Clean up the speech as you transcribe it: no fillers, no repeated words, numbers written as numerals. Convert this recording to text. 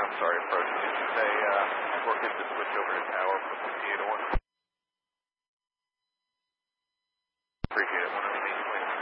I'm sorry, approach. Did you say working to switch over to tower from 58 to 1? Appreciate it, 1